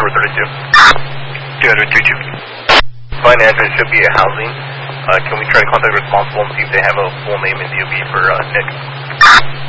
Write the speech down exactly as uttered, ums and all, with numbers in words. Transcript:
four thirty-two. two hundred thirty-two. Fine address should be a housing. Uh, can we try to contact the responsible and see if they have a full name and D O B for uh, Nick?